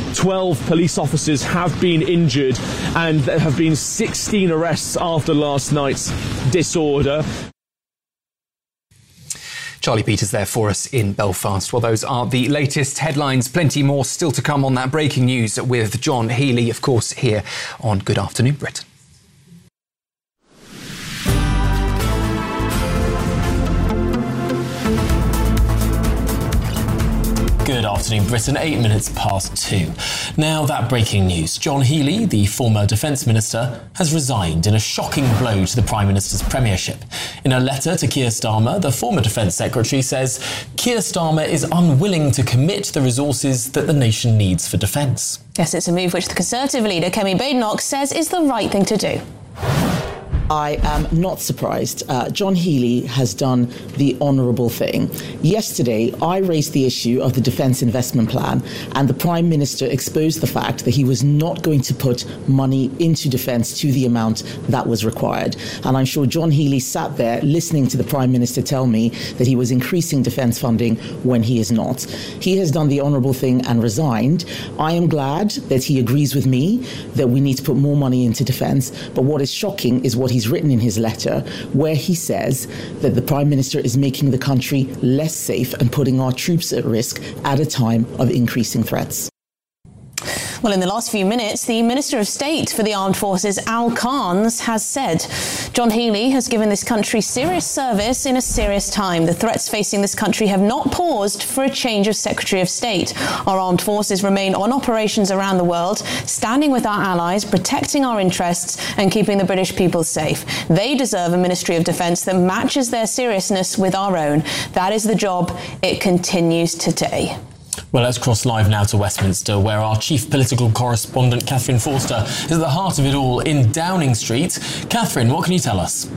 12 police officers have been injured, and there have been 16 arrests after last night's disorder. Charlie Peters there for us in Belfast. Well, those are the latest headlines. Plenty more still to come on that breaking news with John Healey, of course, here on Good Afternoon Britain. Good afternoon, Britain, 8 minutes past 2. Now that breaking news. John Healey, the former Defence Minister, has resigned in a shocking blow to the Prime Minister's premiership. In a letter to Keir Starmer, the former Defence Secretary says Keir Starmer is unwilling to commit the resources that the nation needs for defence. Yes, it's a move which the Conservative leader, Kemi Badenoch, says is the right thing to do. I am not surprised. John Healey has done the honourable thing. Yesterday, I raised the issue of the Defence Investment Plan, and the Prime Minister exposed the fact that he was not going to put money into defence to the amount that was required. And I'm sure John Healey sat there listening to the Prime Minister tell me that he was increasing defence funding when he is not. He has done the honourable thing and resigned. I am glad that he agrees with me that we need to put more money into defence. But what is shocking is what he's written in his letter, where he says that the Prime Minister is making the country less safe and putting our troops at risk at a time of increasing threats. Well, in the last few minutes, the Minister of State for the Armed Forces, Al Carnes, has said John Healey has given this country serious service in a serious time. The threats facing this country have not paused for a change of Secretary of State. Our armed forces remain on operations around the world, standing with our allies, protecting our interests and keeping the British people safe. They deserve a Ministry of Defence that matches their seriousness with our own. That is the job. It continues today. Well, let's cross live now to Westminster, where our chief political correspondent, Catherine Forster, is at the heart of it all in Downing Street. Catherine, what can you tell us?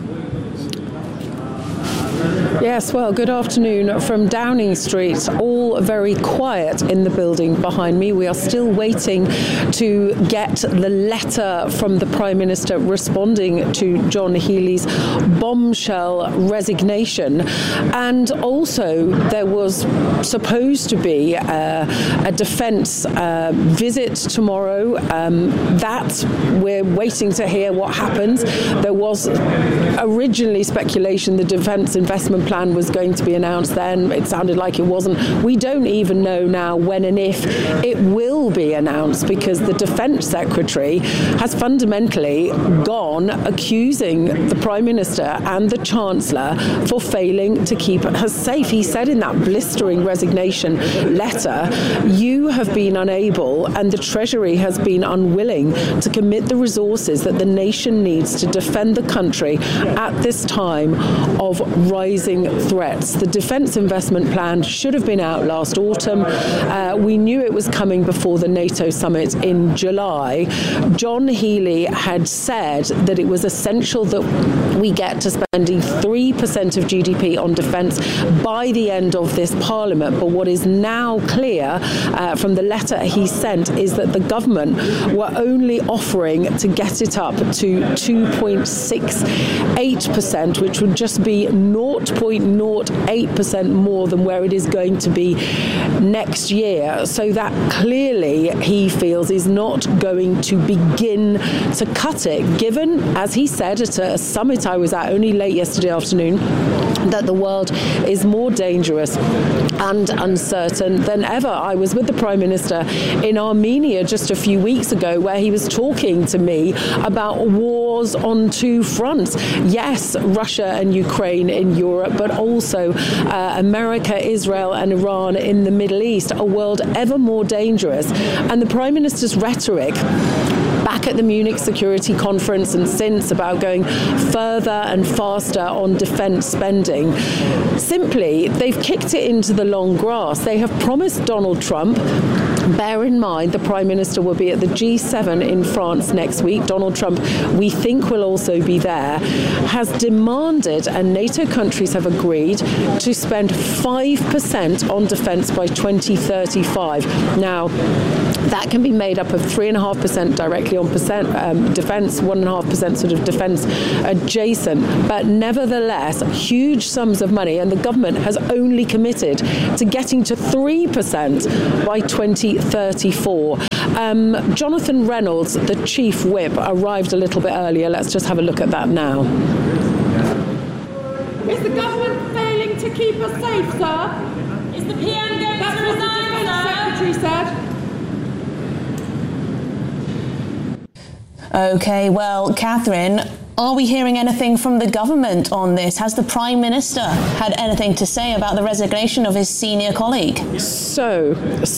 Yes, well, good afternoon from Downing Street. All very quiet in the building behind me. We are still waiting to get the letter from the Prime Minister responding to John Healey's bombshell resignation. And also there was supposed to be a defence visit tomorrow. That we're waiting to hear what happens. There was originally speculation the Defence Investment Plan was going to be announced then. It sounded like it wasn't. We don't even know now when and if it will be announced, because the Defence Secretary has fundamentally gone accusing the Prime Minister and the Chancellor for failing to keep us safe. He said in that blistering resignation letter, you have been unable and the Treasury has been unwilling to commit the resources that the nation needs to defend the country at this time of rising threats. The Defence Investment Plan should have been out last autumn. We knew it was coming before the NATO summit in July. John Healey had said that it was essential that we get to spending 3% of GDP on defence by the end of this Parliament. But what is now clear from the letter he sent is that the government were only offering to get it up to 2.68%, which would just be 0.08% more than where it is going to be next year. So that clearly, he feels, is not going to begin to cut it, given, as he said at a summit I was at only late yesterday afternoon, that the world is more dangerous and uncertain than ever. I was with the Prime Minister in Armenia just a few weeks ago, where he was talking to me about wars on two fronts. Yes, Russia and Ukraine in Europe, but also America, Israel and Iran in the Middle East, a world ever more dangerous. And the Prime Minister's rhetoric back at the Munich Security Conference and since about going further and faster on defence spending, simply they've kicked it into the long grass. They have promised Donald Trump, bear in mind the Prime Minister will be at the G7 in France next week. Donald Trump, we think, will also be there, has demanded, and NATO countries have agreed, to spend 5% on defence by 2035. Now, that can be made up of 3.5% directly on defence, 1.5% sort of defence adjacent, but nevertheless huge sums of money, and the government has only committed to getting to 3% by 2035. 2034. Jonathan Reynolds, the Chief Whip, arrived a little bit earlier. Let's just have a look at that now. Is the government failing to keep us safe, sir? Is the PM going to resign, sir? Secretary said. OK, well, Catherine, are we hearing anything from the government on this? Has the Prime Minister had anything to say about the resignation of his senior colleague? So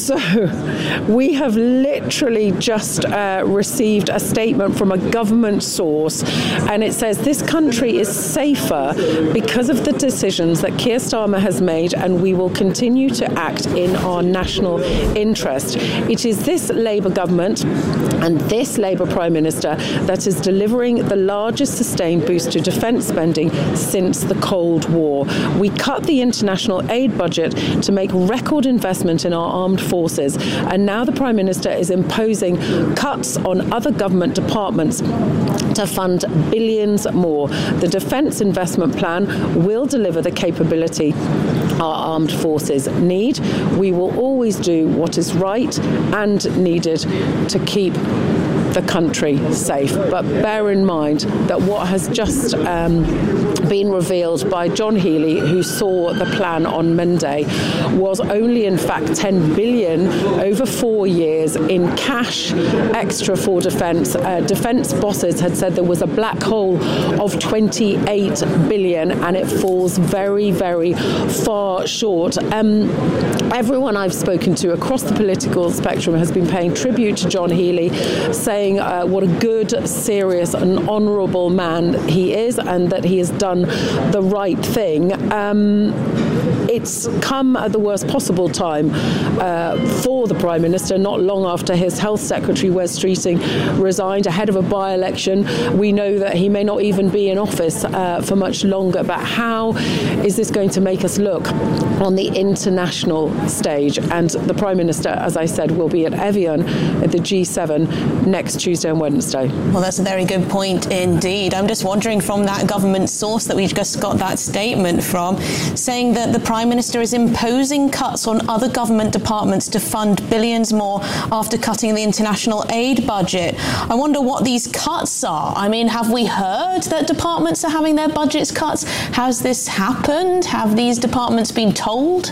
we have literally just received a statement from a government source, and it says this country is safer because of the decisions that Keir Starmer has made, and we will continue to act in our national interest. It is this Labour government and this Labour Prime Minister that is delivering the largest sustained boost to defence spending since the Cold War. We cut the international aid budget to make record investment in our armed forces, and now the Prime Minister is imposing cuts on other government departments to fund billions more. The Defence Investment Plan will deliver the capability our armed forces need. We will always do what is right and needed to keep the country safe. But bear in mind that what has just been revealed by John Healey, who saw the plan on Monday, was only in fact 10 billion over 4 years in cash extra for defence. Defence bosses had said there was a black hole of 28 billion, and it falls very, very far short. Everyone I've spoken to across the political spectrum has been paying tribute to John Healey, saying what a good, serious and honourable man he is, and that he has done the right thing. It's come at the worst possible time for the Prime Minister, not long after his Health Secretary, Wes Streeting, resigned ahead of a by-election. We know that he may not even be in office for much longer, but how is this going to make us look on the international stage? And the Prime Minister, as I said, will be at Evian at the G7 next Tuesday and Wednesday. Well, that's a very good point indeed. I'm just wondering, from that government source that we just got that statement from, saying that the Prime Minister is imposing cuts on other government departments to fund billions more after cutting the international aid budget. I wonder what these cuts are. I mean, have we heard that departments are having their budgets cut? Has this happened? Have these departments been told?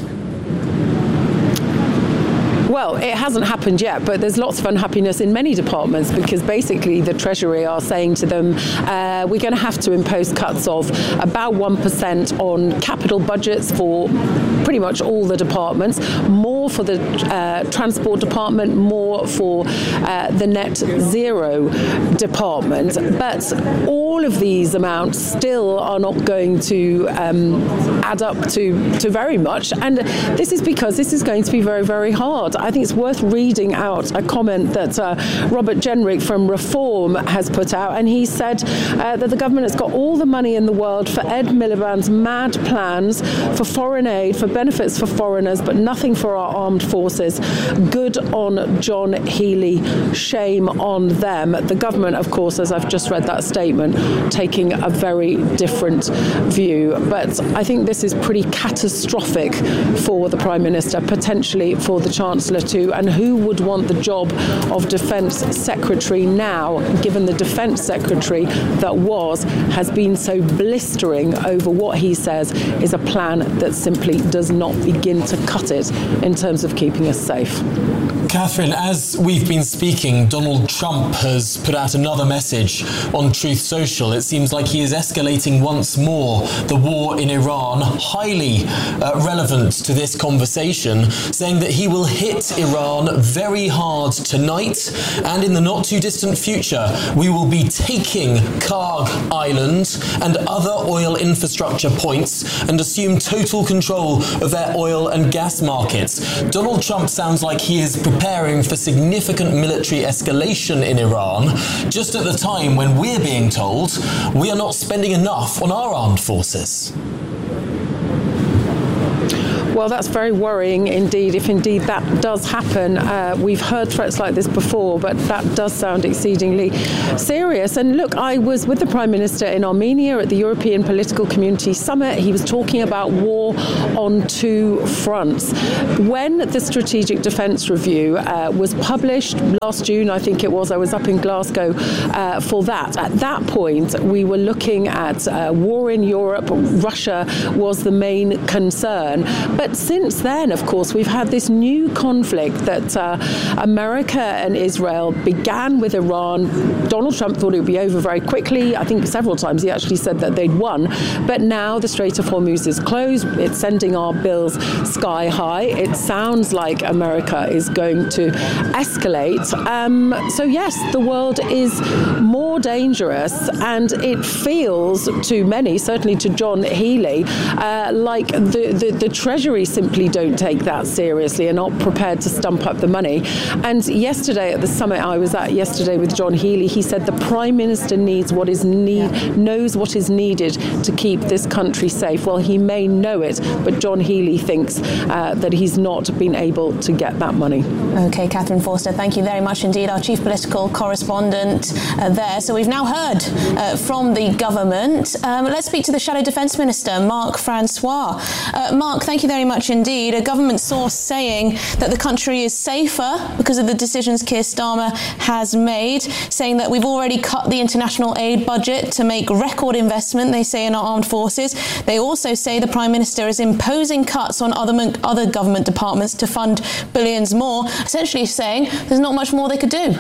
Well, it hasn't happened yet, but there's lots of unhappiness in many departments, because basically the Treasury are saying to them, we're going to have to impose cuts of about 1% on capital budgets for pretty much all the departments, more for the Transport Department, more for the Net Zero Department. But all of these amounts still are not going to add up to very much. And this is because this is going to be very, very hard. I think it's worth reading out a comment that Robert Jenrick from Reform has put out, and he said that the government has got all the money in the world for Ed Miliband's mad plans for foreign aid, for benefits for foreigners, but nothing for our armed forces. Good on John Healey, shame on them. The government, of course, as I've just read that statement, taking a very different view. But I think this is pretty catastrophic for the Prime Minister, potentially for the Chancellor too. And who would want the job of Defence Secretary now, given the Defence Secretary that has been so blistering over what he says is a plan that simply does not begin to cut it in terms of keeping us safe. Catherine, as we've been speaking, Donald Trump has put out another message on Truth Social. It seems like he is escalating once more the war in Iran, highly relevant to this conversation, saying that he will hit Iran very hard tonight, and in the not too distant future we will be taking Karg Island and other oil infrastructure points and assume total control of their oil and gas markets. Donald Trump sounds like he is preparing for significant military escalation in Iran, just at the time when we're being told we are not spending enough on our armed forces. Well, that's very worrying indeed, if indeed that does happen. We've heard threats like this before, but that does sound exceedingly serious. And look, I was with the Prime Minister in Armenia at the European Political Community Summit. He was talking about war on two fronts. When the Strategic Defence Review was published last June, I think it was, I was up in Glasgow for that. At that point, we were looking at war in Europe. Russia was the main concern. But since then, of course, we've had this new conflict that America and Israel began with Iran. Donald Trump thought it would be over very quickly. I think several times he actually said that they'd won. But now the Strait of Hormuz is closed. It's sending our bills sky high. It sounds like America is going to escalate. So yes, the world is more dangerous, and it feels to many, certainly to John Healey, like the Treasury simply don't take that seriously and not prepared to stump up the money. And yesterday at the summit I was at yesterday with John Healey, he said the Prime Minister knows what is needed to keep this country safe. Well, he may know it, but John Healey thinks that he's not been able to get that money. OK, Catherine Forster, thank you very much indeed, our chief political correspondent there. So we've now heard from the government. Let's speak to the Shadow Defence Minister, Mark Francois. Mark, thank you very much indeed. A government source saying that the country is safer because of the decisions Keir Starmer has made, saying that we've already cut the international aid budget to make record investment, they say, in our armed forces. They also say the Prime Minister is imposing cuts on other government departments to fund billions more, essentially saying there's not much more they could do.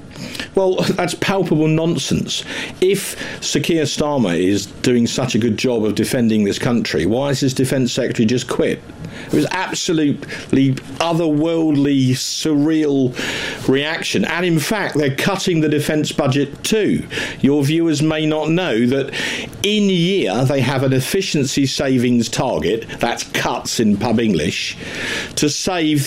Well, that's palpable nonsense. If Sir Keir Starmer is doing such a good job of defending this country, why has his Defence Secretary just quit? It was absolutely otherworldly, surreal reaction. And in fact, they're cutting the defence budget too. Your viewers may not know that in year they have an efficiency savings target, that's cuts in pub English, to save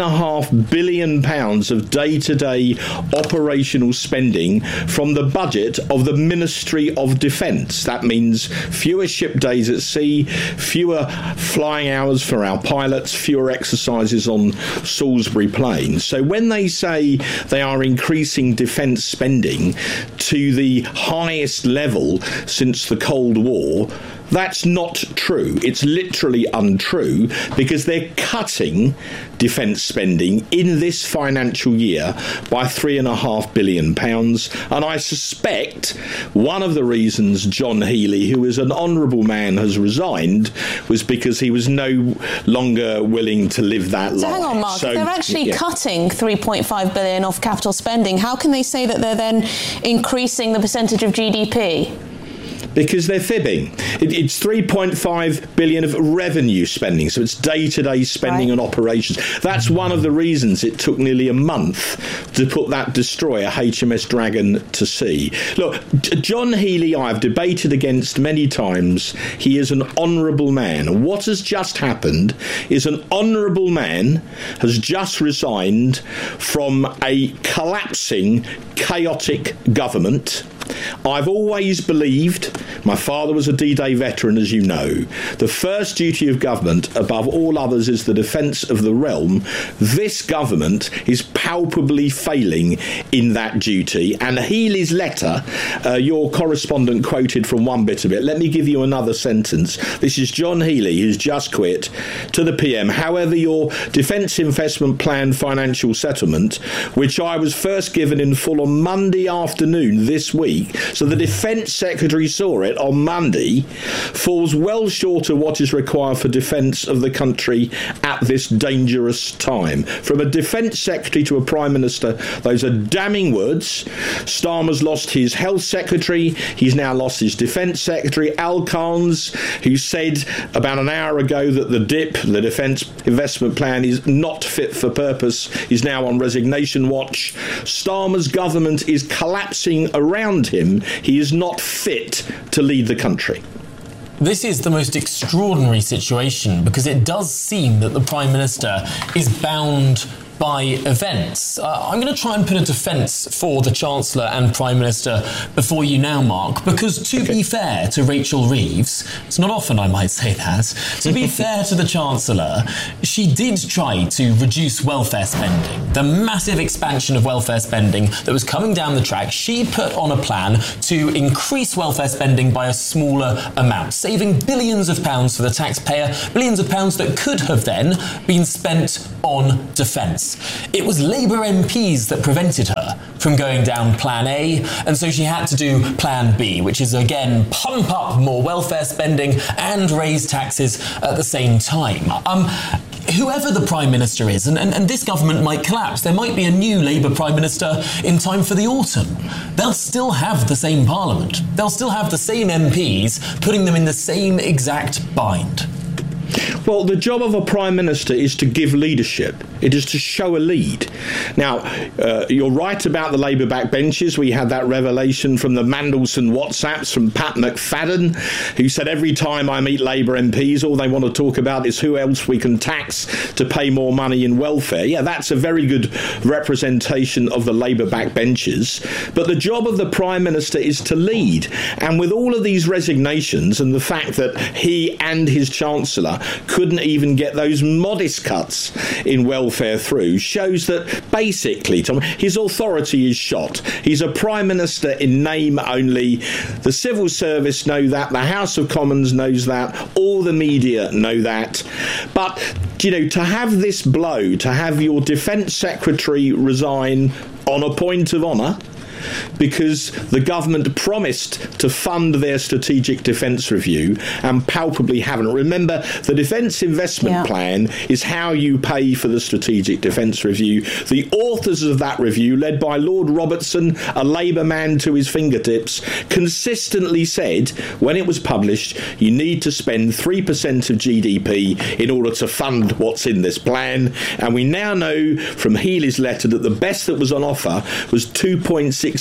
£3.5 billion of day-to-day operational spending from the budget of the Ministry of Defence. That means fewer ship days at sea, fewer flying hours for our pilots, fewer exercises on Salisbury Plain. So when they say they are increasing defence spending to the highest level since the Cold War, that's not true. It's literally untrue, because they're cutting defence spending in this financial year by £3.5 billion. And I suspect one of the reasons John Healey, who is an honourable man, has resigned was because he was no longer willing to live that life. So hang on, Mark, if they're actually cutting £3.5 billion off capital spending, how can they say that they're then increasing the percentage of GDP? Because they're fibbing. It's £3.5 billion of revenue spending, so it's day-to-day spending on operations. That's one of the reasons it took nearly a month to put that destroyer, HMS Dragon, to sea. Look, John Healey I've debated against many times. He is an honourable man. What has just happened is an honourable man has just resigned from a collapsing, chaotic government. I've always believed, my father was a D-Day veteran, as you know, the first duty of government above all others is the defence of the realm. This government is palpably failing in that duty, and Healey's letter, your correspondent quoted from one bit of it. Let me give you another sentence. This is John Healey, who's just quit, to the PM. However, your Defence Investment Plan financial settlement, which I was first given in full on Monday afternoon this week, so the Defence Secretary saw it on Monday, falls well short of what is required for defence of the country at this dangerous time. From a Defence Secretary to a Prime Minister, those are damning words. Starmer's lost his Health Secretary. He's now lost his Defence Secretary. Al Carnes, who said about an hour ago that the DIP, the Defence Investment Plan, is not fit for purpose, is now on resignation watch. Starmer's government is collapsing around him. He is not fit to lead the country. This is the most extraordinary situation, because it does seem that the Prime Minister is bound by events. I'm going to try and put a defence for the Chancellor and Prime Minister before you now, Mark, because to be fair to Rachel Reeves, it's not often I might say that, to be fair to the Chancellor, she did try to reduce welfare spending. The massive expansion of welfare spending that was coming down the track, she put on a plan to increase welfare spending by a smaller amount, saving billions of pounds for the taxpayer, billions of pounds that could have then been spent on defence. It was Labour MPs that prevented her from going down Plan A, and so she had to do Plan B, which is again pump up more welfare spending and raise taxes at the same time. Whoever the Prime Minister is, and this government might collapse, there might be a new Labour Prime Minister in time for the autumn. They'll still have the same Parliament. They'll still have the same MPs, putting them in the same exact bind. Well, the job of a Prime Minister is to give leadership. It is to show a lead. Now, you're right about the Labour backbenchers. We had that revelation from the Mandelson WhatsApps from Pat McFadden, who said every time I meet Labour MPs, all they want to talk about is who else we can tax to pay more money in welfare. Yeah, that's a very good representation of the Labour backbenchers. But the job of the Prime Minister is to lead. And with all of these resignations and the fact that he and his Chancellor couldn't even get those modest cuts in welfare through, shows that basically, Tom, his authority is shot. He's a Prime Minister in name only. The civil service know that, the House of Commons knows that, all the media know that. But, you know, to have this blow, to have your Defence Secretary resign on a point of honour, because the government promised to fund their strategic defence review and palpably haven't. Remember, the Defence Investment Plan is how you pay for the strategic defence review. The authors of that review, led by Lord Robertson, a Labour man to his fingertips, consistently said, when it was published, you need to spend 3% of GDP in order to fund what's in this plan. And we now know from Healey's letter that the best that was on offer was 2.68%,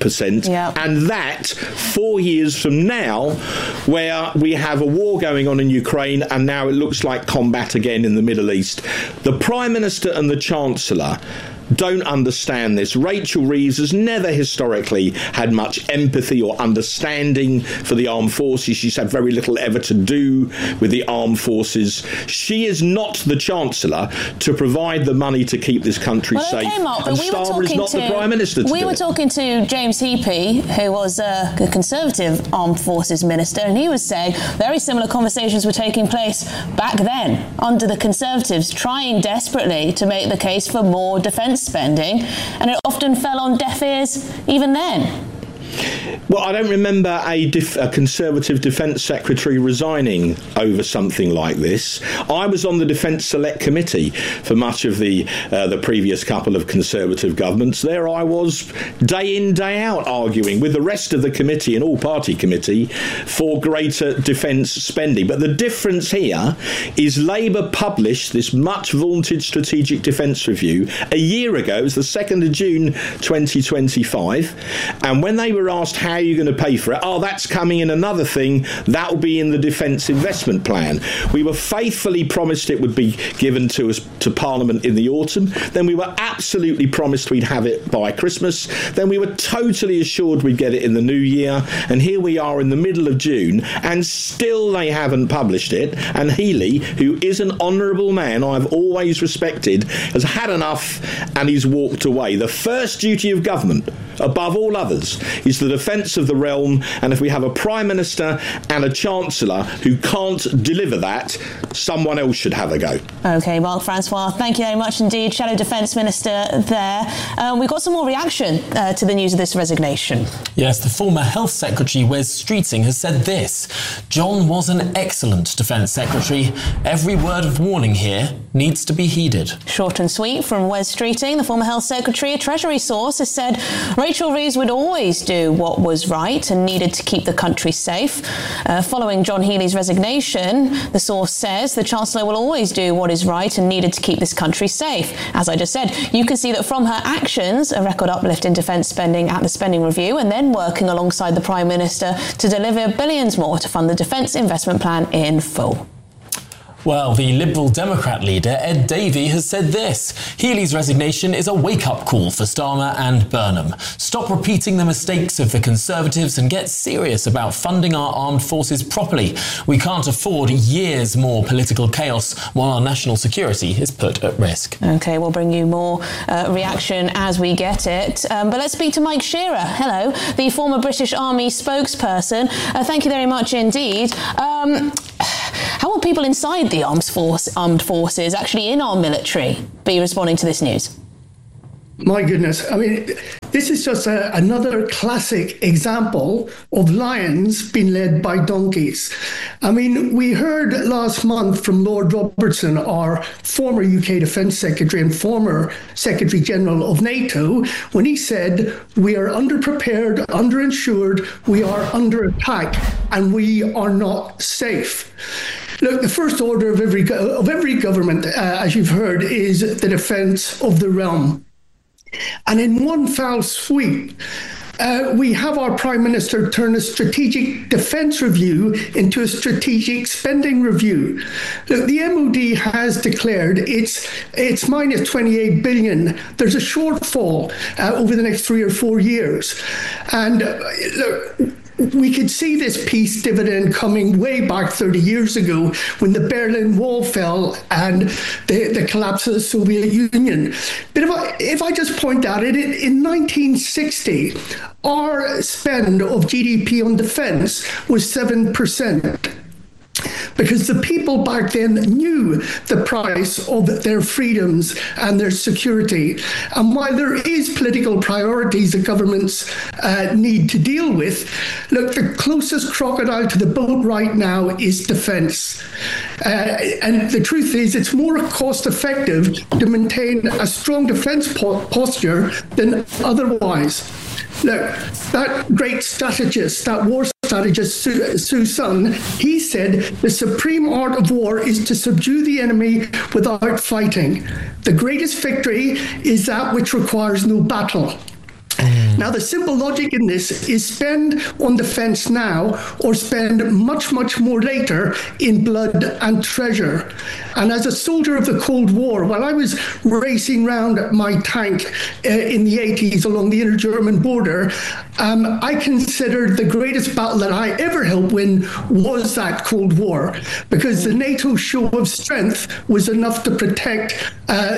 and that 4 years from now, where we have a war going on in Ukraine and now it looks like combat again in the Middle East. The Prime Minister and the Chancellor don't understand this. Rachel Reeves has never historically had much empathy or understanding for the armed forces. She's had very little ever to do with the armed forces. She is not the Chancellor to provide the money to keep this country safe. Okay, Mark, and Starmer is not the Prime Minister to do it. We were talking to James Heappey, who was a Conservative Armed Forces Minister, and he was saying very similar conversations were taking place back then under the Conservatives, trying desperately to make the case for more defence spending, and it often fell on deaf ears even then. Well, I don't remember a Conservative Defence Secretary resigning over something like this. I was on the Defence Select Committee for much of the previous couple of Conservative governments. There I was, day in, day out, arguing with the rest of the committee, an all-party committee, for greater defence spending. But the difference here is Labour published this much-vaunted Strategic Defence Review a year ago. It was the 2nd of June 2025. And when they were asked how you're going to pay for it, that's coming in another thing, that will be in the Defence Investment Plan. We were faithfully promised it would be given to us to Parliament in the autumn. Then we were absolutely promised we'd have it by Christmas. Then we were totally assured we'd get it in the new year. And here we are in the middle of June, and still they haven't published it. And Healey, who is an honourable man I've always respected, has had enough and he's walked away. The first duty of government, above all others, is the defence of the realm, and if we have a Prime Minister and a Chancellor who can't deliver that, someone else should have a go. OK, Mark Francois, thank you very much indeed. Shadow Defence Minister there. We've got some more reaction to the news of this resignation. Yes, the former Health Secretary, Wes Streeting, has said this. John was an excellent Defence Secretary. Every word of warning here needs to be heeded. Short and sweet from Wes Streeting, the former Health Secretary. A Treasury source has said Rachel Reeves would always do what was right and needed to keep the country safe. Following John Healey's resignation, the source says the Chancellor will always do what is right and needed to keep this country safe. As I just said, you can see that from her actions, a record uplift in defence spending at the spending review, and then working alongside the Prime Minister to deliver billions more to fund the Defence Investment Plan in full. Well, the Liberal Democrat leader, Ed Davey, has said this. Healey's resignation is a wake-up call for Starmer and Burnham. Stop repeating the mistakes of the Conservatives and get serious about funding our armed forces properly. We can't afford years more political chaos while our national security is put at risk. OK, we'll bring you more reaction as we get it. But let's speak to Mike Shearer. Hello, the former British Army spokesperson. Thank you very much indeed. How will people inside the armed forces, actually in our military, be responding to this news? My goodness. I mean, this is just another classic example of lions being led by donkeys. I mean, we heard last month from Lord Robertson, our former UK Defence Secretary and former Secretary General of NATO, when he said, we are underprepared, underinsured, we are under attack, and we are not safe. Look, the first order of every government, as you've heard, is the defence of the realm. And in one foul sweep, we have our Prime Minister turn a strategic defence review into a strategic spending review. Look, the MOD has declared it's minus 28 billion. There's a shortfall over the next 3 or 4 years. And look, we could see this peace dividend coming way back 30 years ago when the Berlin Wall fell and the collapse of the Soviet Union. But if I just point out it, in 1960, our spend of GDP on defence was 7%. Because the people back then knew the price of their freedoms and their security. And while there is political priorities that governments need to deal with, look, the closest crocodile to the boat right now is defence. And the truth is, it's more cost effective to maintain a strong defence posture than otherwise. Look, that great strategist, that war strategist, Sun Tzu, he said, the supreme art of war is to subdue the enemy without fighting. The greatest victory is that which requires no battle. Now, the simple logic in this is spend on defence now or spend much, much more later in blood and treasure. And as a soldier of the Cold War, while I was racing around my tank in the 80s along the inner-German border, I considered the greatest battle that I ever helped win was that Cold War, because the NATO show of strength was enough to protect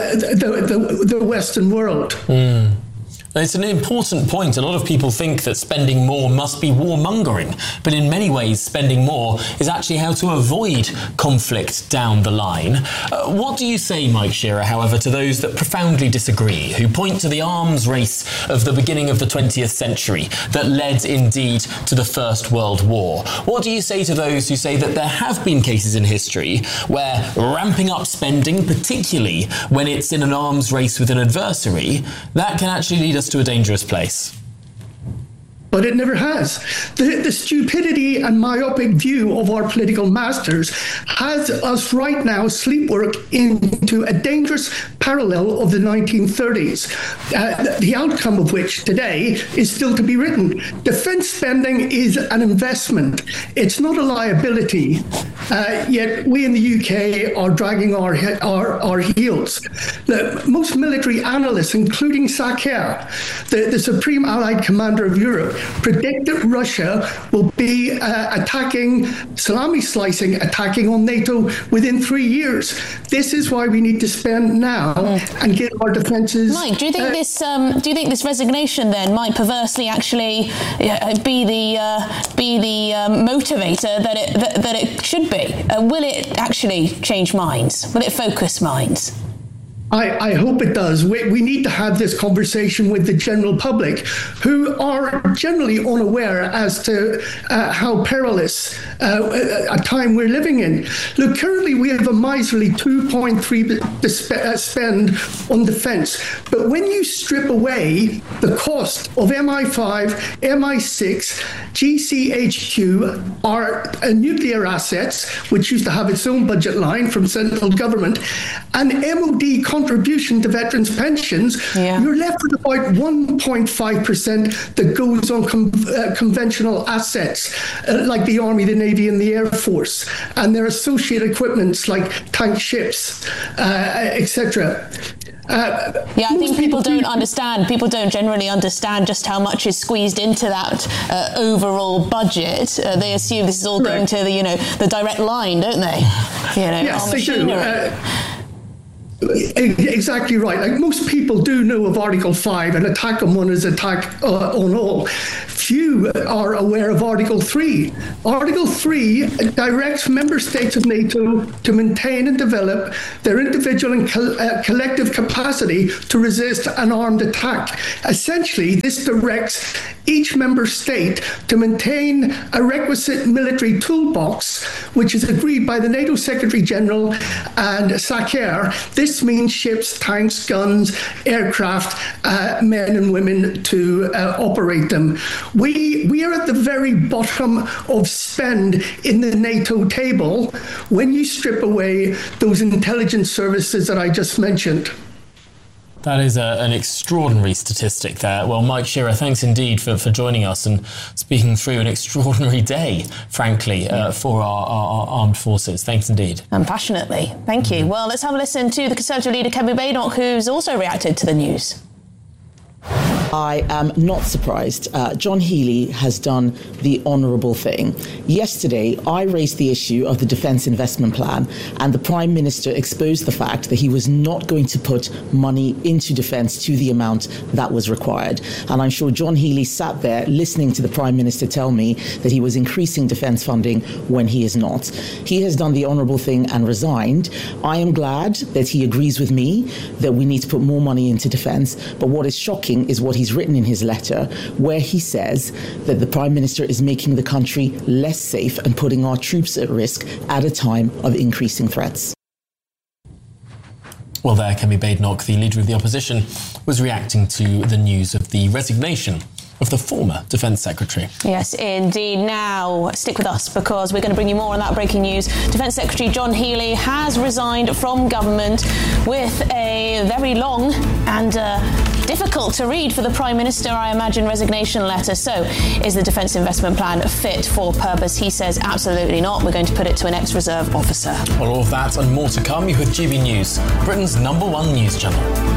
the Western world. It's an important point. A lot of people think that spending more must be warmongering, but in many ways spending more is actually how to avoid conflict down the line. What do you say, Mike Shearer, however, to those that profoundly disagree, who point to the arms race of the beginning of the 20th century that led indeed to the First World War? What do you say to those who say that there have been cases in history where ramping up spending, particularly when it's in an arms race with an adversary, that can actually lead us to a dangerous place? But it never has. The stupidity and myopic view of our political masters has us right now sleepwalk into a dangerous parallel of the 1930s, the outcome of which today is still to be written. Defence spending is an investment. It's not a liability. Yet we in the UK are dragging our heels. Most military analysts, including Sakya, the Supreme Allied Commander of Europe, predict that Russia will be salami slicing, attacking on NATO within 3 years. This is why we need to spend now and get our defences. Mike, do you think this resignation then might perversely actually be the motivator that it should be? Will it actually change minds? Will it focus minds? I hope it does. We need to have this conversation with the general public, who are generally unaware as to how perilous a time we're living in. Look, currently we have a miserly 2.3% to spend on defence. But when you strip away the cost of MI5, MI6, GCHQ, our nuclear assets, which used to have its own budget line from central government, and MOD contribution to veterans' pensions, you're left with about 1.5% that goes on conventional assets like the Army, the Navy, and the Air Force, and their associated equipments like tank ships, etc. I think people don't understand. People don't generally understand just how much is squeezed into that overall budget. They assume this is all going to the direct line, don't they? Yes, they do. Exactly right. Like, most people do know of Article 5, an attack on one is attack on all. Few are aware of Article 3. Article 3 directs member states of NATO to maintain and develop their individual and collective capacity to resist an armed attack. Essentially, this directs each member state to maintain a requisite military toolbox, which is agreed by the NATO Secretary General and SACEUR. This means ships, tanks, guns, aircraft, men and women to operate them. We are at the very bottom of spend in the NATO table when you strip away those intelligence services that I just mentioned. That is an extraordinary statistic there. Well, Mike Shearer, thanks indeed for joining us and speaking through an extraordinary day, frankly, for our armed forces. Thanks indeed. And passionately. Thank you. Well, let's have a listen to the Conservative leader, Kemi Badenoch, who's also reacted to the news. I am not surprised. John Healey has done the honourable thing. Yesterday, I raised the issue of the Defence Investment Plan, and the Prime Minister exposed the fact that he was not going to put money into defence to the amount that was required. And I'm sure John Healey sat there listening to the Prime Minister tell me that he was increasing defence funding when he is not. He has done the honourable thing and resigned. I am glad that he agrees with me that we need to put more money into defence, but what is shocking is what he's written in his letter, where he says that the Prime Minister is making the country less safe and putting our troops at risk at a time of increasing threats. Well, there, Kemi Badenoch, the leader of the opposition, was reacting to the news of the resignation of the former Defence Secretary. Yes, indeed. Now, stick with us because we're going to bring you more on that breaking news. Defence Secretary John Healey has resigned from government with a very long and difficult to read for the Prime Minister, I imagine, resignation letter. So, is the Defence Investment Plan fit for purpose? He says absolutely not. We're going to put it to an ex-reserve officer. Well, all of that and more to come. You're with GB News, Britain's #1 news channel.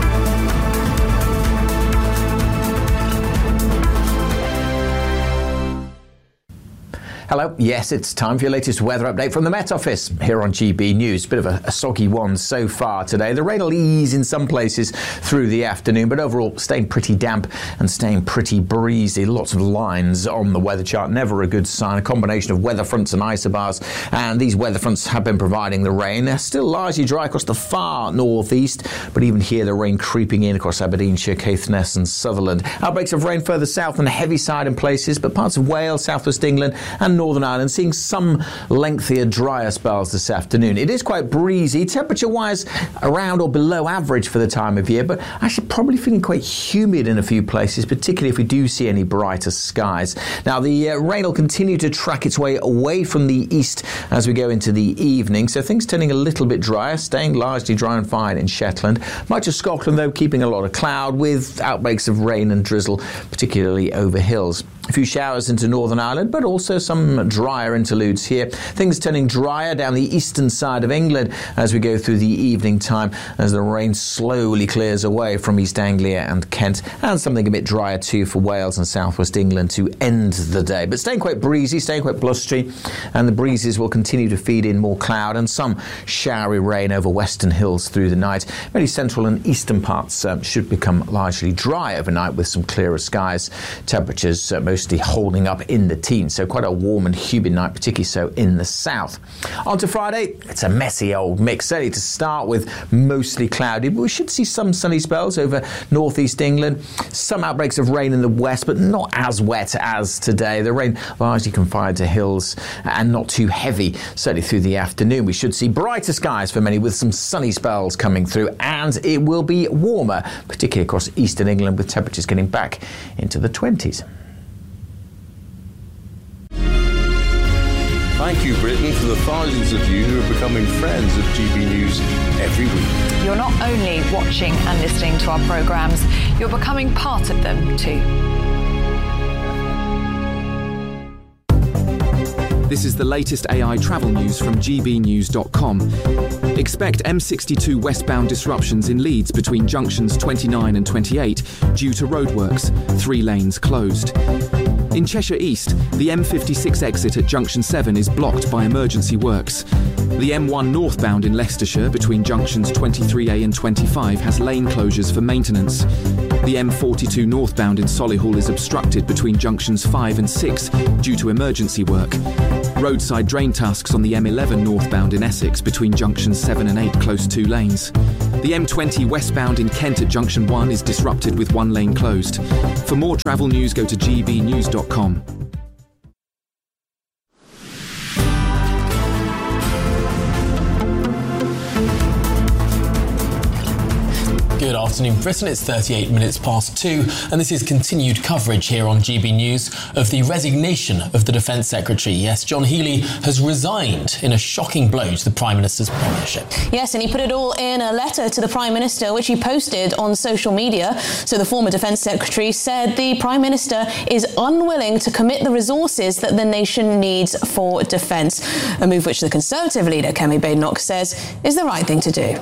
Hello. Yes, it's time for your latest weather update from the Met Office here on GB News. Bit of a soggy one so far today. The rain will ease in some places through the afternoon, but overall staying pretty damp and staying pretty breezy. Lots of lines on the weather chart. Never a good sign. A combination of weather fronts and isobars, and these weather fronts have been providing the rain. They're still largely dry across the far northeast, but even here the rain creeping in across Aberdeenshire, Caithness and Sutherland. Outbreaks of rain further south on the heavy side in places, but parts of Wales, southwest England and Northern Ireland seeing some lengthier, drier spells this afternoon. It is quite breezy, temperature-wise around or below average for the time of year, but actually probably feeling quite humid in a few places, particularly if we do see any brighter skies. Now, the rain will continue to track its way away from the east as we go into the evening, so things turning a little bit drier, staying largely dry and fine in Shetland. Much of Scotland, though, keeping a lot of cloud with outbreaks of rain and drizzle, particularly over hills. A few showers into Northern Ireland, but also some drier interludes here. Things turning drier down the eastern side of England as we go through the evening time, as the rain slowly clears away from East Anglia and Kent, and something a bit drier too for Wales and southwest England to end the day. But staying quite breezy, staying quite blustery, and the breezes will continue to feed in more cloud and some showery rain over western hills through the night. Many central and eastern parts should become largely dry overnight with some clearer skies. Temperatures mostly holding up in the teens, so quite a warm and humid night, particularly so in the south. On to Friday, it's a messy old mix. Certainly to start with, mostly cloudy, but we should see some sunny spells over northeast England. Some outbreaks of rain in the west, but not as wet as today. The rain largely confined to hills and not too heavy, certainly through the afternoon. We should see brighter skies for many with some sunny spells coming through, and it will be warmer, particularly across eastern England, with temperatures getting back into the 20s. Thank you, Britain, for the thousands of you who are becoming friends of GB News every week. You're not only watching and listening to our programmes, you're becoming part of them too. This is the latest AI travel news from gbnews.com. Expect M62 westbound disruptions in Leeds between junctions 29 and 28 due to roadworks, 3 lanes closed. In Cheshire East, the M56 exit at junction 7 is blocked by emergency works. The M1 northbound in Leicestershire between junctions 23A and 25 has lane closures for maintenance. The M42 northbound in Solihull is obstructed between junctions 5 and 6 due to emergency work. Roadside drain tasks on the M11 northbound in Essex between junctions 7 and 8 close 2 lanes. The M20 westbound in Kent at junction 1 is disrupted with 1 lane closed. For more travel news, go to gbnews.com. Good afternoon, Britain. It's 38 minutes past 2, and this is continued coverage here on GB News of the resignation of the Defence Secretary. Yes, John Healey has resigned in a shocking blow to the Prime Minister's premiership. Yes, and he put it all in a letter to the Prime Minister, which he posted on social media. So the former Defence Secretary said the Prime Minister is unwilling to commit the resources that the nation needs for defence, a move which the Conservative leader, Kemi Badenoch, says is the right thing to do.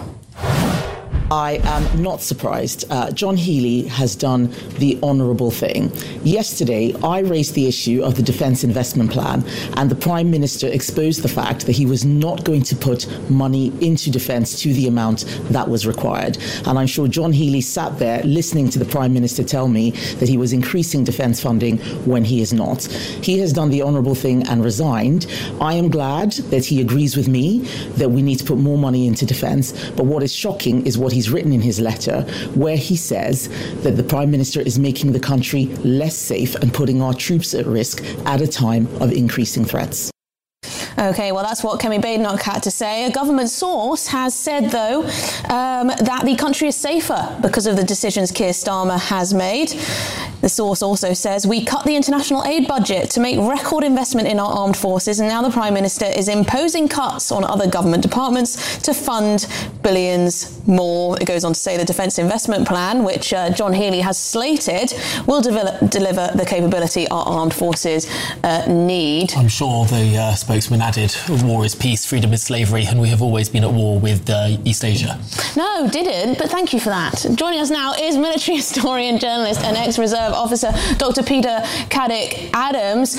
I am not surprised. John Healey has done the honourable thing. Yesterday, I raised the issue of the Defence Investment Plan, and the Prime Minister exposed the fact that he was not going to put money into defence to the amount that was required. And I'm sure John Healey sat there listening to the Prime Minister tell me that he was increasing defence funding when he is not. He has done the honourable thing and resigned. I am glad that he agrees with me that we need to put more money into defence, but what is shocking is what he's written in his letter, where he says that the Prime Minister is making the country less safe and putting our troops at risk at a time of increasing threats. OK, well, that's what Kemi Badenoch had to say. A government source has said, though, that the country is safer because of the decisions Keir Starmer has made. The source also says, we cut the international aid budget to make record investment in our armed forces, and now the Prime Minister is imposing cuts on other government departments to fund billions more. It goes on to say the Defence Investment Plan, which John Healey has slated, will deliver the capability our armed forces need. I'm sure the spokesman added, war is peace, freedom is slavery, and we have always been at war with East Asia. No, didn't, but thank you for that. Joining us now is military historian, journalist and ex-reserve officer Dr. Peter Caddick-Adams.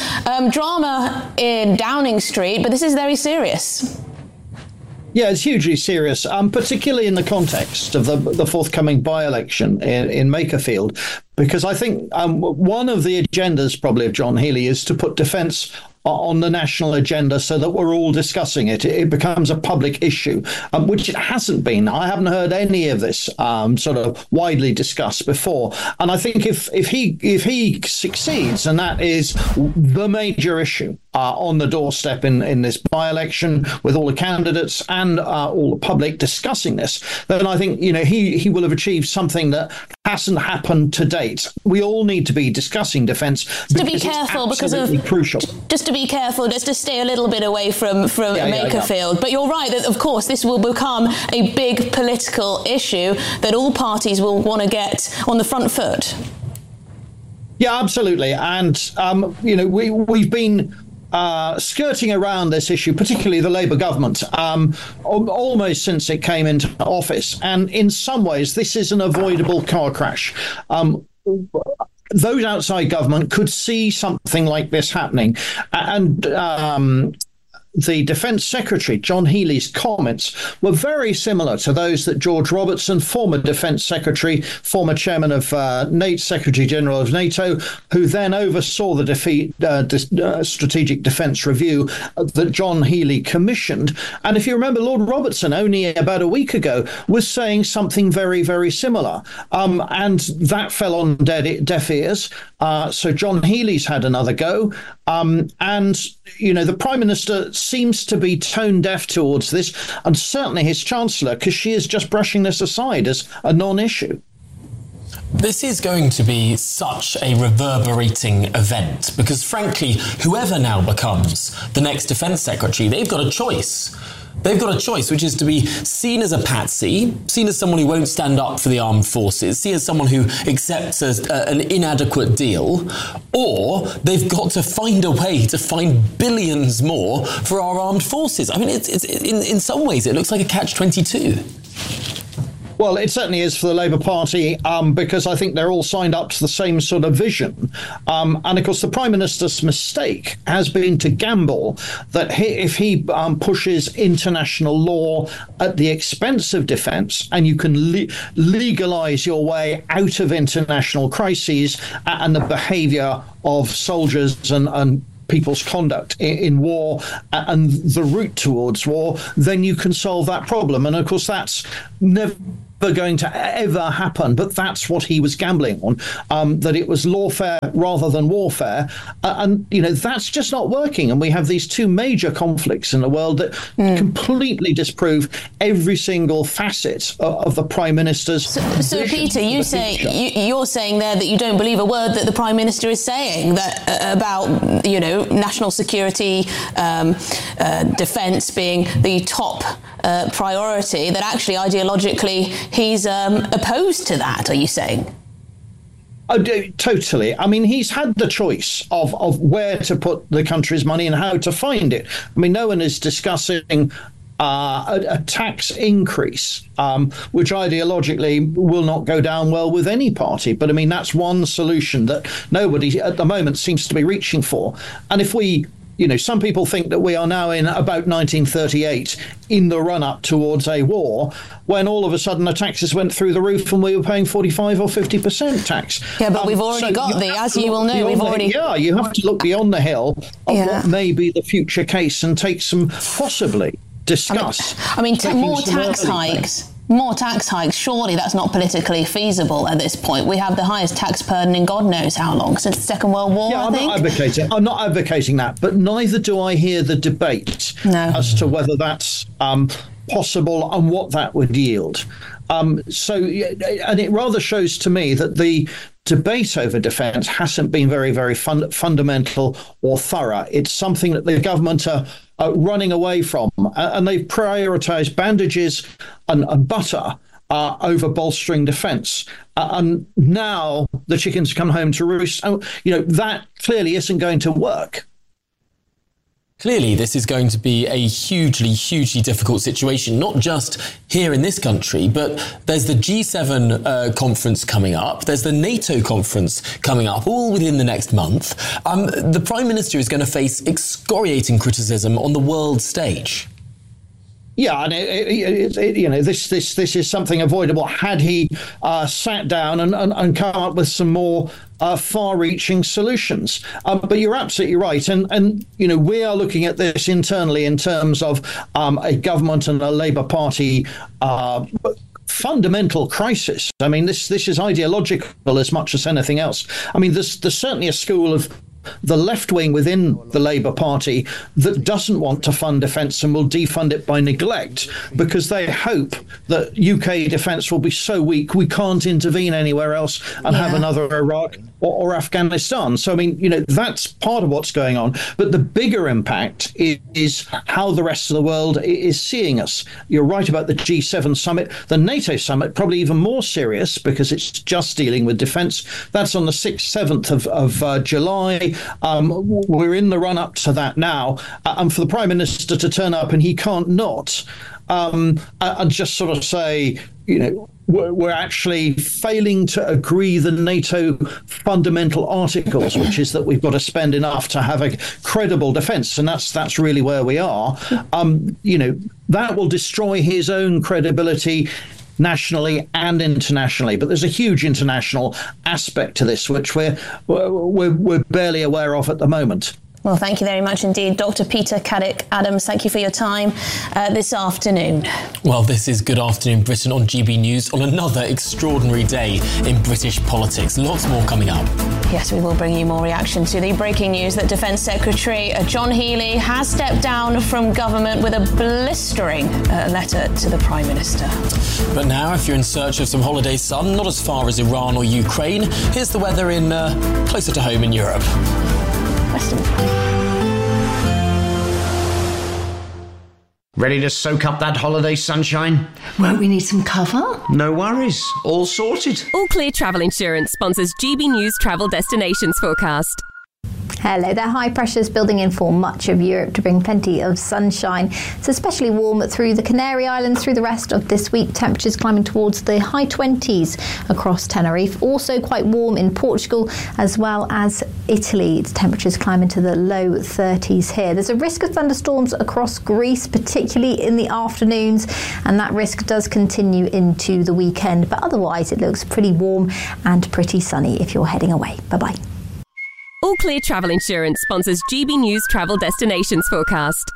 Drama in Downing Street, but this is very serious. Yeah, it's hugely serious, particularly in the context of the forthcoming by-election in Makerfield, because I think one of the agendas probably of John Healey is to put defence on the national agenda so that we're all discussing it. It becomes a public issue, which it hasn't been. I haven't heard any of this sort of widely discussed before. And I think if he succeeds, and that is the major issue on the doorstep in this by-election, with all the candidates and all the public discussing this, then I think he will have achieved something that hasn't happened to date. We all need to be discussing defence because it's absolutely crucial. Just to be careful, just to stay a little bit away from Makerfield. Yeah. But you're right that, of course, this will become a big political issue that all parties will want to get on the front foot. Yeah, absolutely. And, we've been skirting around this issue, particularly the Labour government, almost since it came into office. And in some ways, this is an avoidable car crash. Those outside government could see something like this happening. And the Defence Secretary, John Healey's comments were very similar to those that George Robertson, former Defence Secretary, former chairman of Secretary General of NATO, who then oversaw the Strategic Defence Review that John Healey commissioned. And if you remember, Lord Robertson, only about a week ago, was saying something very, very similar. And that fell on deaf ears. So John Healey's had another go. And, the Prime Minister seems to be tone deaf towards this, and certainly his Chancellor, because she is just brushing this aside as a non-issue. This is going to be such a reverberating event because, frankly, whoever now becomes the next defence secretary, they've got a choice. They've got a choice, which is to be seen as a patsy, seen as someone who won't stand up for the armed forces, seen as someone who accepts an inadequate deal, or they've got to find a way to find billions more for our armed forces. I mean, it's in some ways, it looks like a catch-22. Well, it certainly is for the Labour Party because I think they're all signed up to the same sort of vision. And of course, the Prime Minister's mistake has been to gamble that if he pushes international law at the expense of defence and you can legalise your way out of international crises and the behaviour of soldiers and people's conduct in war and the route towards war, then you can solve that problem. And of course, that's never going to ever happen, but that's what he was gambling on, that it was lawfare rather than warfare. And, you know, that's just not working. And we have these two major conflicts in the world that completely disprove every single facet of the Prime Minister's So Peter, you're saying there that you don't believe a word that the Prime Minister is saying that about, you know, national security, defence being the top priority, that actually ideologically he's opposed to that, are you saying? Oh, totally. I mean, he's had the choice of where to put the country's money and how to find it. I mean, no one is discussing a tax increase, which ideologically will not go down well with any party. But I mean, that's one solution that nobody at the moment seems to be reaching for. And if we, you know, some people think that we are now in about 1938 in the run-up towards a war, when all of a sudden the taxes went through the roof and we were paying 45 or 50% tax. Yeah, but we've already as you will know, we've already... Yeah, you have to look beyond the hill of what may be the future case and take some, possibly, discuss. I mean more tax hikes. More tax hikes, surely that's not politically feasible at this point. We have the highest tax burden in God knows how long, since the Second World War, I think. I'm not advocating that, but neither do I hear the debate as to whether that's possible and what that would yield. And it rather shows to me that the debate over defence hasn't been very, very fundamental or thorough. It's something that the government are running away from, and they've prioritised bandages and butter over bolstering defence. And now the chickens come home to roost. You know, that clearly isn't going to work. Clearly, this is going to be a hugely, hugely difficult situation, not just here in this country, but there's the G7 conference coming up. There's the NATO conference coming up, all within the next month. The Prime Minister is going to face excoriating criticism on the world stage. Yeah, and this is something avoidable had he sat down and come up with some more far-reaching solutions. But you're absolutely right, and you know, we are looking at this internally in terms of a government and a Labour Party fundamental crisis. I mean, this is ideological as much as anything else. I mean, there's certainly a school of the left wing within the Labour Party that doesn't want to fund defence and will defund it by neglect because they hope that UK defence will be so weak we can't intervene anywhere else and have another Iraq or Afghanistan. So, I mean, you know, that's part of what's going on. But the bigger impact is how the rest of the world is seeing us. You're right about the G7 summit. The NATO summit, probably even more serious because it's just dealing with defence. That's on the 6th, 7th of July. We're in the run-up to that now. And for the Prime Minister to turn up and he can't not, and just sort of say, you know, we're actually failing to agree the NATO fundamental articles, which is that we've got to spend enough to have a credible defence, and that's really where we are. You know, that will destroy his own credibility nationally and internationally. But there's a huge international aspect to this, which we're barely aware of at the moment. Well, thank you very much indeed, Dr. Peter Caddick-Adams. Thank you for your time this afternoon. Well, this is Good Afternoon Britain on GB News on another extraordinary day in British politics. Lots more coming up. Yes, we will bring you more reaction to the breaking news that Defence Secretary John Healey has stepped down from government with a blistering letter to the Prime Minister. But now, if you're in search of some holiday sun, not as far as Iran or Ukraine, here's the weather in closer to home in Europe. Ready to soak up that holiday sunshine? Won't we need some cover? No worries, all sorted. All Clear Travel Insurance sponsors GB News Travel Destinations Forecast. Hello there. High pressures building in for much of Europe to bring plenty of sunshine. It's especially warm through the Canary Islands through the rest of this week. Temperatures climbing towards the high 20s across Tenerife. Also quite warm in Portugal as well as Italy. It's temperatures climbing to the low 30s here. There's a risk of thunderstorms across Greece, particularly in the afternoons, and that risk does continue into the weekend. But otherwise, it looks pretty warm and pretty sunny if you're heading away. Bye-bye. All Clear Travel Insurance sponsors GB News Travel Destinations Forecast.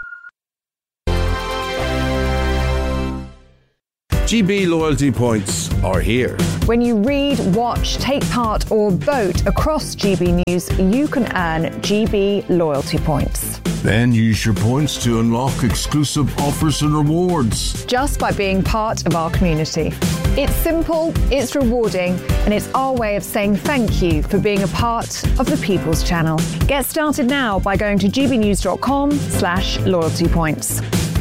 GB loyalty points are here. When you read, watch, take part or vote across GB News, you can earn GB loyalty points. Then use your points to unlock exclusive offers and rewards. Just by being part of our community. It's simple, it's rewarding, and it's our way of saying thank you for being a part of the People's Channel. Get started now by going to gbnews.com/loyalty points.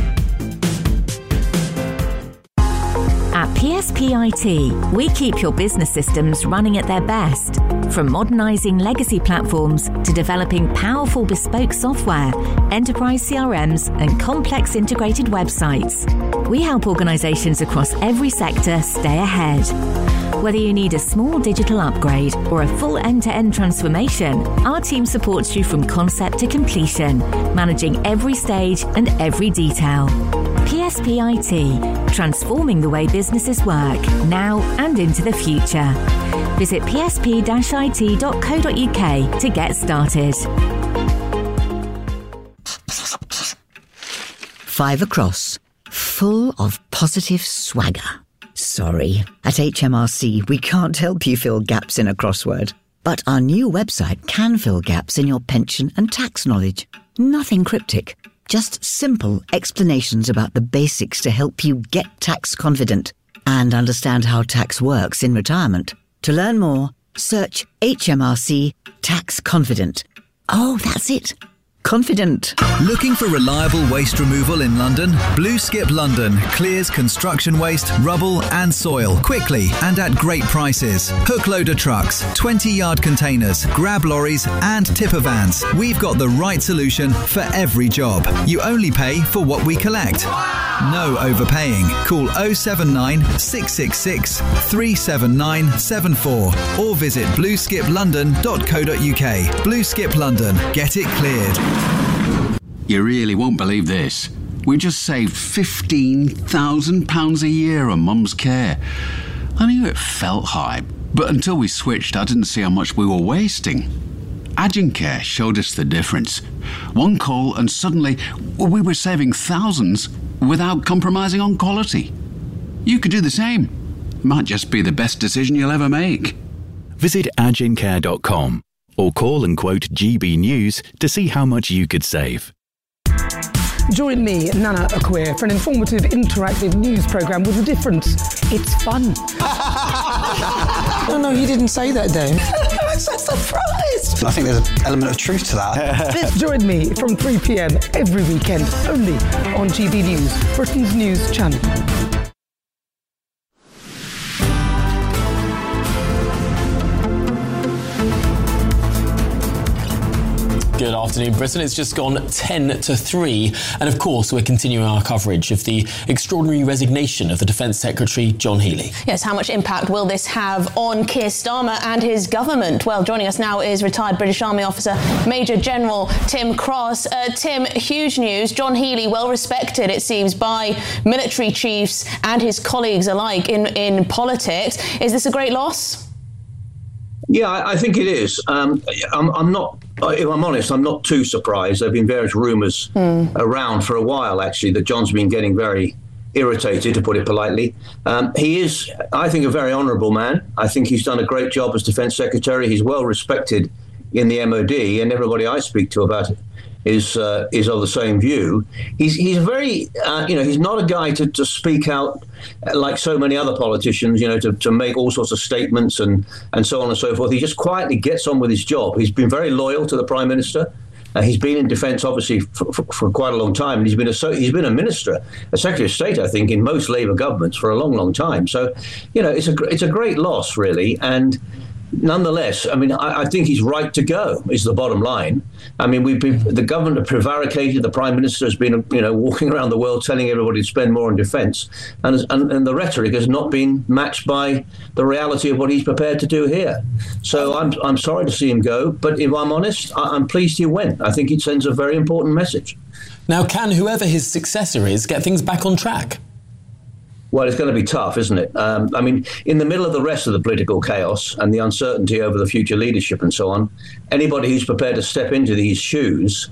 At PSP IT, we keep your business systems running at their best. From modernising legacy platforms to developing powerful bespoke software, enterprise CRMs and complex integrated websites, we help organisations across every sector stay ahead. Whether you need a small digital upgrade or a full end-to-end transformation, our team supports you from concept to completion, managing every stage and every detail. PSP IT, transforming the way businesses work, now and into the future. Visit psp-it.co.uk to get started. 5 across, full of positive swagger. Sorry, at HMRC we can't help you fill gaps in a crossword. But our new website can fill gaps in your pension and tax knowledge. Nothing cryptic. Just simple explanations about the basics to help you get tax confident and understand how tax works in retirement. To learn more, search HMRC Tax Confident. Oh, that's it. Confident. Looking for reliable waste removal in London? Blue Skip London clears construction waste, rubble and soil quickly and at great prices. Hook loader trucks, 20-yard containers, grab lorries and tipper vans. We've got the right solution for every job. You only pay for what we collect. No overpaying. Call 079 666 37974 or visit blueskiplondon.co.uk. Blue Skip London. Get it cleared. You really won't believe this. We just saved £15,000 a year on Mum's care. I knew it felt high, but until we switched, I didn't see how much we were wasting. Agencare showed us the difference. One call and suddenly we were saving thousands without compromising on quality. You could do the same. Might just be the best decision you'll ever make. Visit agencare.com or call and quote GB News to see how much you could save. Join me, Nana Akweer, for an informative, interactive news programme with a difference. It's fun. No, he didn't say that, though. I'm so surprised. I think there's an element of truth to that. Join me from 3 p.m. every weekend, only on GB News, Britain's news channel. Good afternoon, Britain. It's just gone 10 to 3. And of course, we're continuing our coverage of the extraordinary resignation of the Defence Secretary, John Healey. Yes, how much impact will this have on Keir Starmer and his government? Well, joining us now is retired British Army officer Major General Tim Cross. Tim, huge news. John Healey, well respected, it seems, by military chiefs and his colleagues alike in politics. Is this a great loss? Yeah, I think it is. I'm not if I'm honest, I'm not too surprised. There have been various rumours around for a while, actually, that John's been getting very irritated, to put it politely. He is, I think, a very honourable man. I think he's done a great job as Defence Secretary. He's well respected in the MOD, and everybody I speak to about it is of the same view. He's very, he's not a guy to speak out like so many other politicians, to make all sorts of statements and so on and so forth. He just quietly gets on with his job. He's been very loyal to the Prime Minister. He's been in defence, obviously, for quite a long time. And he's been a minister, a Secretary of State, I think, in most Labour governments for a long, long time. So, it's a great loss, really. And nonetheless, I mean, I think he's right to go, is the bottom line. I mean, the government have prevaricated. The Prime Minister has been, walking around the world telling everybody to spend more on defence. And the rhetoric has not been matched by the reality of what he's prepared to do here. So I'm sorry to see him go. But if I'm honest, I'm pleased he went. I think it sends a very important message. Now, can whoever his successor is get things back on track? Well, it's going to be tough, isn't it? I mean, in the middle of the rest of the political chaos and the uncertainty over the future leadership and so on, anybody who's prepared to step into these shoes,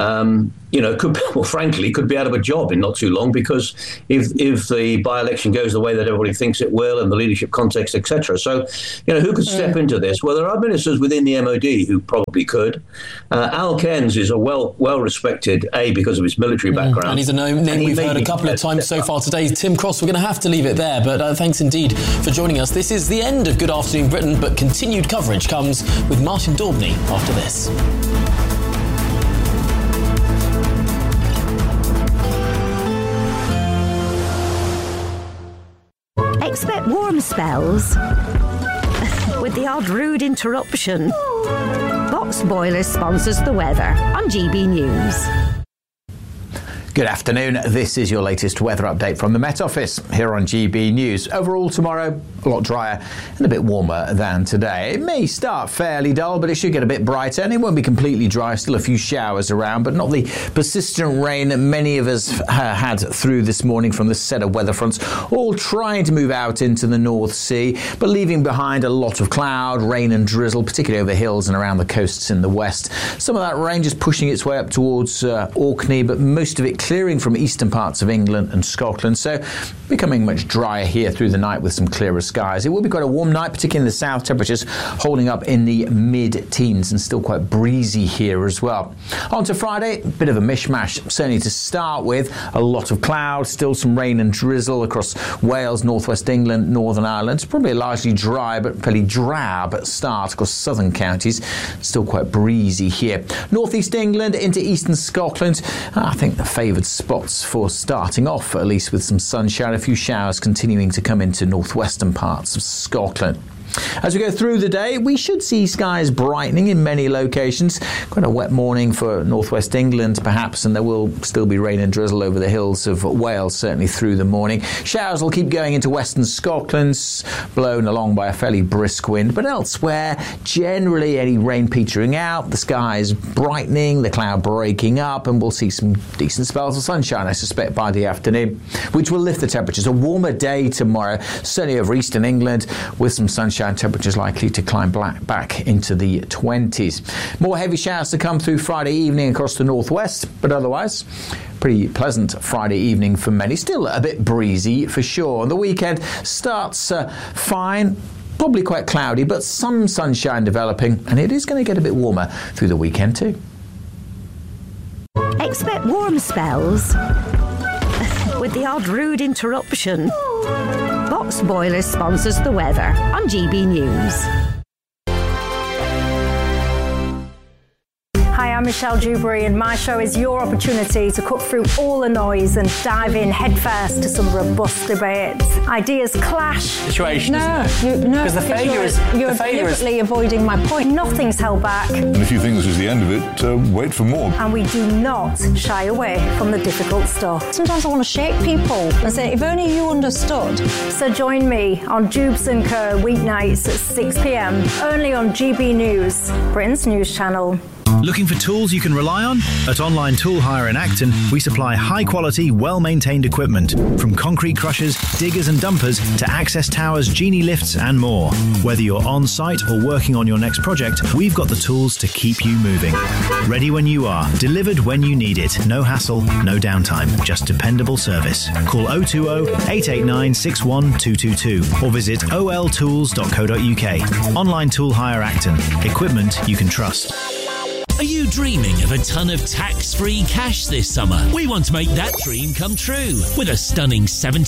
could be out of a job in not too long, because if the by-election goes the way that everybody thinks it will, and the leadership context, etc. So, who could step into this? Well, there are ministers within the MOD who probably could. Al Cairns is a well-respected, because of his military background. And he's a name we've heard a couple of times so far today. Tim Cross, we're going to have to leave it there, but thanks indeed for joining us. This is the end of Good Afternoon Britain, but continued coverage comes with Martin Daubney after this. Expect warm spells with the odd rude interruption. Box Boilers sponsors the weather on GB News. Good afternoon. This is your latest weather update from the Met Office here on GB News. Overall tomorrow, a lot drier and a bit warmer than today. It may start fairly dull, but it should get a bit brighter, and it won't be completely dry. Still a few showers around, but not the persistent rain that many of us had through this morning from the set of weather fronts, all trying to move out into the North Sea, but leaving behind a lot of cloud, rain and drizzle, particularly over hills and around the coasts in the west. Some of that rain just pushing its way up towards Orkney, but most of it clearing from eastern parts of England and Scotland, so becoming much drier here through the night with some clearer skies. It will be quite a warm night, particularly in the south, temperatures holding up in the mid-teens and still quite breezy here as well. On to Friday, a bit of a mishmash, certainly to start with. A lot of cloud, still some rain and drizzle across Wales, northwest England, Northern Ireland. It's probably a largely dry but fairly drab start across southern counties. Still quite breezy here. Northeast England into eastern Scotland, I think the favoured spots for starting off, at least with some sunshine, a few showers continuing to come into northwestern parts of Scotland. As we go through the day, we should see skies brightening in many locations. Quite a wet morning for northwest England, perhaps, and there will still be rain and drizzle over the hills of Wales, certainly through the morning. Showers will keep going into western Scotland, blown along by a fairly brisk wind, but elsewhere, generally any rain petering out, the skies brightening, the cloud breaking up, and we'll see some decent spells of sunshine, I suspect, by the afternoon, which will lift the temperatures. A warmer day tomorrow, certainly over eastern England, with some sunshine. Temperatures likely to climb back into the 20s. More heavy showers to come through Friday evening across the northwest, but otherwise pretty pleasant Friday evening for many. Still a bit breezy for sure. And the weekend starts fine. Probably quite cloudy, but some sunshine developing, and it is going to get a bit warmer through the weekend too. Expect warm spells with the odd rude interruption. Box Boilers sponsors the weather on GB News. Hi, I'm Michelle Dewberry, and my show is your opportunity to cut through all the noise and dive in headfirst to some robust debates. Ideas clash. Situation. No, because the failure is you're deliberately avoiding my point. Nothing's held back. And if you think this is the end of it, wait for more. And we do not shy away from the difficult stuff. Sometimes I want to shake people and say, if only you understood. So join me on Jubes and Co. weeknights at 6 p.m. only on GB News, Britain's news channel. Looking for tools you can rely on? At Online Tool Hire in Acton, we supply high-quality, well-maintained equipment, from concrete crushers, diggers and dumpers to access towers, genie lifts and more. Whether you're on-site or working on your next project, we've got the tools to keep you moving. Ready when you are, delivered when you need it. No hassle, no downtime, just dependable service. Call 020 889 61222 or visit oltools.co.uk. Online Tool Hire Acton. Equipment you can trust. Are you dreaming of a ton of tax-free cash this summer? We want to make that dream come true with a stunning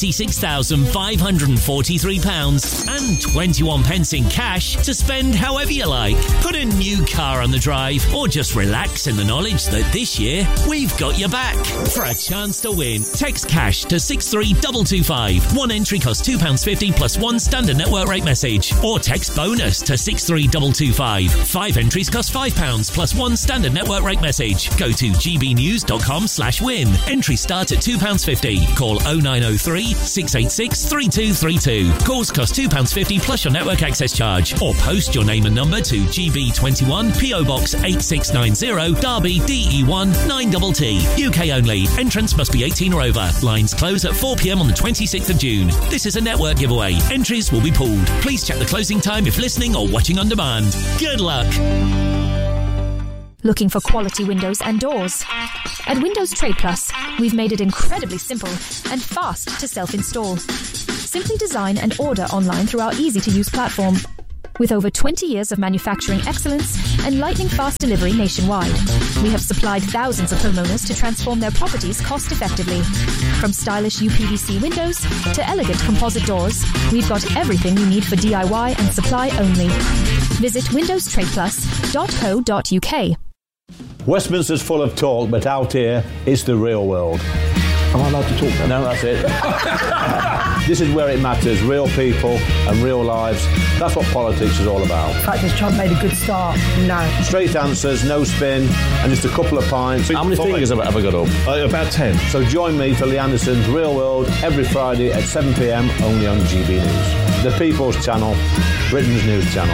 £76,543 and 21 pence in cash to spend however you like. Put a new car on the drive or just relax in the knowledge that this year we've got your back. For a chance to win, text cash to 63225. One entry costs £2.50 plus one standard network rate message. Or text bonus to 63225. 5 entries cost £5 plus one standard network rate message. Go to gbnews.com/win. Entry start at £2.50. Call 0903 686 3232. Calls cost £2.50 plus your network access charge. Or post your name and number to GB21 PO Box 8690 Derby DE1 9TT. UK only. Entrance must be 18 or over. Lines close at 4 p.m. on the 26th of June. This is a network giveaway. Entries will be pulled. Please check the closing time if listening or watching on demand. Good luck. Looking for quality windows and doors? At Windows Trade Plus, we've made it incredibly simple and fast to self-install. Simply design and order online through our easy-to-use platform. With over 20 years of manufacturing excellence and lightning-fast delivery nationwide, we have supplied thousands of homeowners to transform their properties cost-effectively. From stylish UPVC windows to elegant composite doors, we've got everything you need for DIY and supply only. Visit windowstradeplus.co.uk. Westminster's full of talk, but out here, it's the real world. Am I allowed to talk then? No, that's it. This is where it matters, real people and real lives. That's what politics is all about. In fact, has Trump made a good start? No. Straight answers, no spin, and just a couple of pints. How many fingers have I got up? About 10. So join me for Lee Anderson's Real World every Friday at 7 p.m, only on GB News. The People's Channel, Britain's news channel.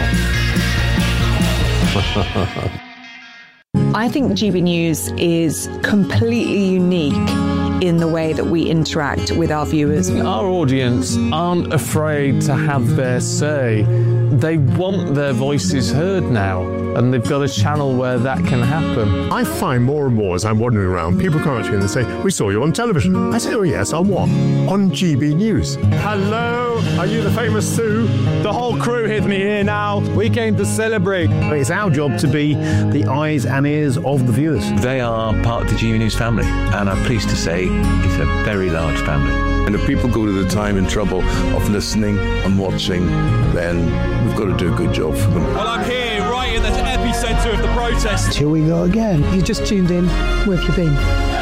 I think GB News is completely unique in the way that we interact with our viewers. Our audience aren't afraid to have their say. They want their voices heard now, and they've got a channel where that can happen. I find more and more as I'm wandering around, people come up to me and they say, "We saw you on television." I say, "Oh yes, on what?" "On GB News." Hello, are you the famous Sue? The whole crew with me here now. We came to celebrate. It's our job to be the eyes and ears of the viewers. They are part of the GB News family, and I'm pleased to say it's a very large family. And if people go to the time and trouble of listening and watching, then we've got to do a good job for them. Well, I'm here right in the epicentre of the protest. Here we go again. You just tuned in. Where have you been?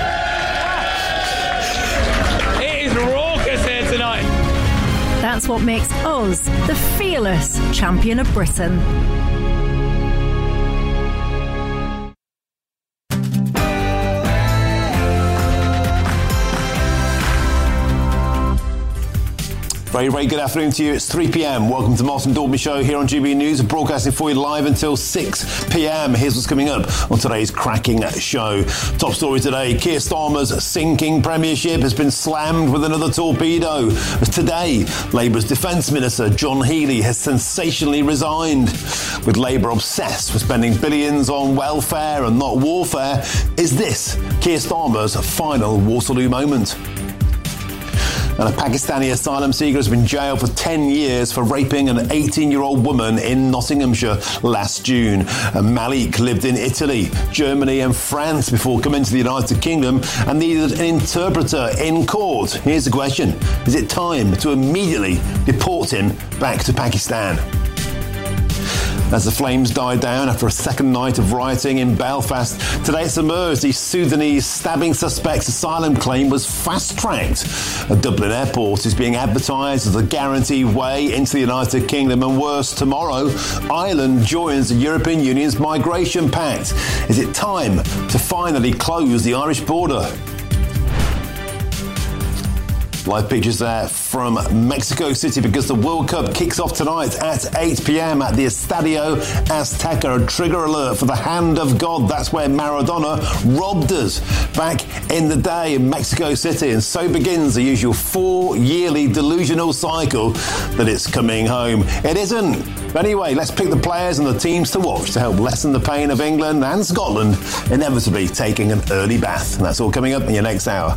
It is raucous here tonight. That's what makes us the fearless champion of Britain. Very, very good afternoon to you. It's 3 p.m. Welcome to Martin Daubney Show here on GB News, broadcasting for you live until 6 p.m. Here's what's coming up on today's cracking show. Top story today, Keir Starmer's sinking premiership has been slammed with another torpedo. As today, Labour's Defence Minister John Healey has sensationally resigned. With Labour obsessed with spending billions on welfare and not warfare, is this Keir Starmer's final Waterloo moment? And a Pakistani asylum seeker has been jailed for 10 years for raping an 18-year-old woman in Nottinghamshire last June. Malik lived in Italy, Germany and France before coming to the United Kingdom and needed an interpreter in court. Here's the question. Is it time to immediately deport him back to Pakistan? As the flames died down after a second night of rioting in Belfast, today it's emerged the Sudanese stabbing suspect's asylum claim was fast-tracked. A Dublin airport is being advertised as a guaranteed way into the United Kingdom, and worse, tomorrow, Ireland joins the European Union's Migration Pact. Is it time to finally close the Irish border? Live pictures there from Mexico City because the World Cup kicks off tonight at 8 p.m. at the Estadio Azteca. A trigger alert for the hand of God. That's where Maradona robbed us back in the day in Mexico City. And so begins the usual 4-yearly delusional cycle that it's coming home. It isn't. Anyway, let's pick the players and the teams to watch to help lessen the pain of England and Scotland inevitably taking an early bath. And that's all coming up in your next hour.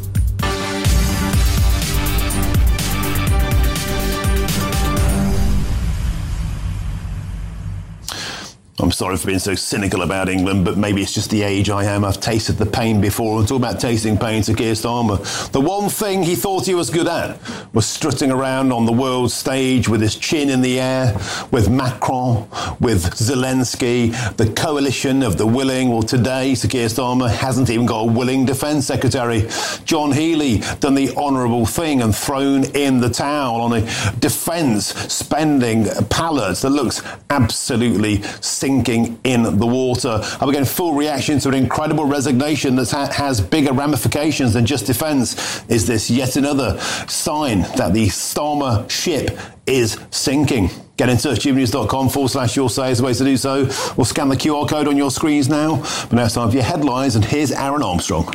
I'm sorry for being so cynical about England, but maybe it's just the age I am. I've tasted the pain before. And talk about tasting pain to Keir Starmer. The one thing he thought he was good at was strutting around on the world stage with his chin in the air, with Macron, with Zelensky, the coalition of the willing. Well, today, Sir Keir Starmer hasn't even got a willing defence secretary. John Healey done the honourable thing and thrown in the towel on a defence spending palette that looks absolutely sinking in the water. I'm getting full reaction to an incredible resignation that has bigger ramifications than just defence. Is this yet another sign that the Starmer ship is sinking? Get in touch, gbnews.com/your say is the way to do so, or scan the QR code on your screens now. But now it's time for your headlines, and here's Aaron Armstrong.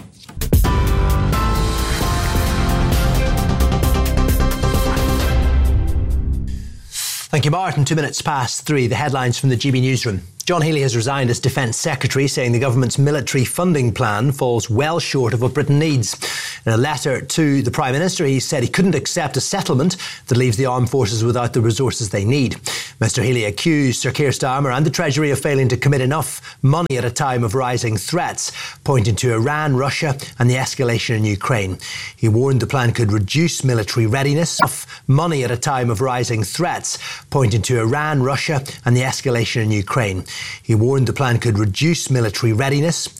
Thank you, Martin. 2 minutes past 3. The headlines from the GB Newsroom. John Healey has resigned as Defence Secretary, saying the government's military funding plan falls well short of what Britain needs. In a letter to the Prime Minister, he said he couldn't accept a settlement that leaves the armed forces without the resources they need. Mr Healey accused Sir Keir Starmer and the Treasury of failing to commit enough money at a time of rising threats, pointing to Iran, Russia and the escalation in Ukraine. He warned the plan could reduce military readiness. Money at a time of rising threats, pointing to Iran, Russia and the escalation in Ukraine. He warned the plan could reduce military readiness